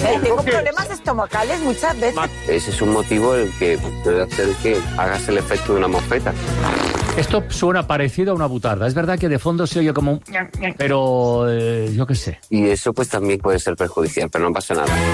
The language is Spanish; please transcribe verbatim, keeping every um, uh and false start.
¿Eh? Tengo problemas estomacales muchas veces. Ese es un motivo el que puede hacer que hagas el efecto de una mosqueta. Esto suena parecido a una butarda. Es verdad que de fondo se oye como un... Pero eh, yo qué sé. Y eso pues también puede ser perjudicial, pero no pasa nada.